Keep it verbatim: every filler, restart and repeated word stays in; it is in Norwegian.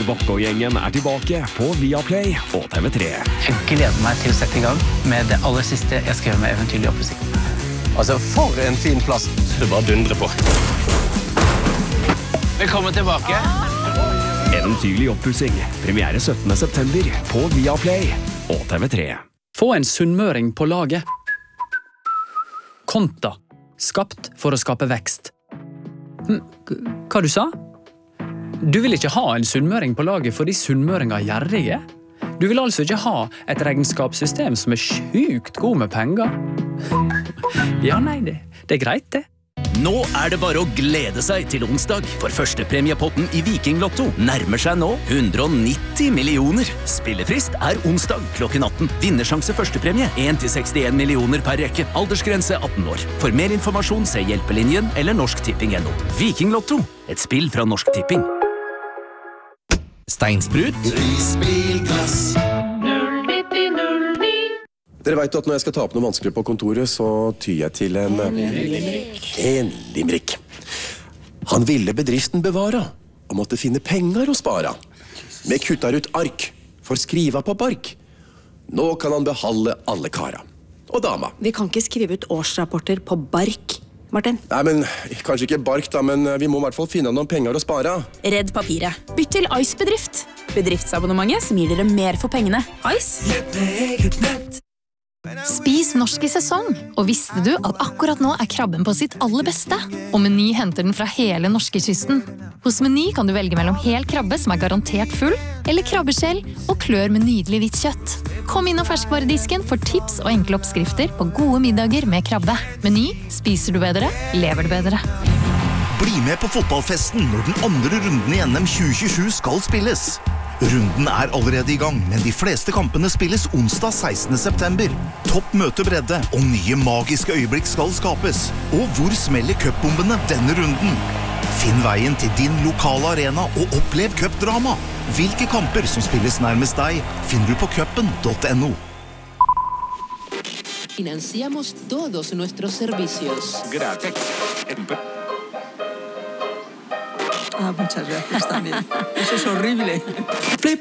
Bakke og gjengen er tilbake på Viaplay og T V tre. Jeg gleder meg til å sette i gang med det aller siste jeg skal gjøre med Eventyrlig oppussing. Altså, for en fin plass. Det bare dundrer på. Velkommen tilbake. Eventyrlig oppussing. Premiere syttende september på Viaplay og T V tre. Få en sunnmøring på laget. Konta. Skapt for å skape vekst. Hm, hva du sa? Du vil ikke ha en sunnmøring på laget fordi sunnmøringer er gjerrige? Du vil altså ikke ha et regnskapssystem som er sjukt god med penger? Ja, nei, det, det er greit det. Nå er det bare å glede seg til onsdag, for første premiepotten i Viking Lotto nærmer seg nå hundre og nitti millioner. Spillefrist er onsdag klokken atten. Vinnersjanse førstepremie en til sekstien millioner per rekke. Aldersgrense atten år. For mer informasjon se Hjelpelinjen eller Norsk Tipping punktum no. Viking Lotto, et spill fra Norsk Tipping. Steinsprut. Prisbilglass. Dere vet at når jeg skal ta opp noe vanskelig på kontoret, så tyr jeg til en... En limerick. En limerick. Han ville bedriften bevara, og måtte finne penger å spara. Med kuttar ut ark, for skriva på bark. Nå kan han behalde alle kara. Og dama. Vi kan ikke skrive ut årsrapporter på bark, Martin. Nei, men kanskje ikke bark da, men vi må i hvert fall finne noen penger å spara. Redd papiret. Bytt til Ice Bedrift. Bedriftsabonnementet som gir dere mer for pengene. Ice. Spis norsk i sesong, og visste du at akkurat nå er krabben på sitt aller beste? Og Meny henter den fra hele norskekysten. Hos Meny kan du velge mellom hel krabbe som er garantert full, eller krabbeskjell og klør med nydelig hvitt kjøtt. Kom inn og ferskvaredisken for tips og enkle oppskrifter på gode middager med krabbe. Meny, spiser du bedre, lever du bedre. Bli med på fotballfesten når den andre runden i N M tjue tjuesju skal spilles. Runden er allerede i gang, men de fleste kampene spilles onsdag sekstende september. Topp møtebredde og nye magiske øyeblikk skal skapes. Og hvor smeller cupbombene denne runden? Finn veien til din lokale arena og opplev cupdrama. Hvilke kamper som spilles nærmest deg, finner du på cupen punktum no. Financiamos todos nuestros servicios. Gratis. Ah, muchas gracias también. Eso es horrible.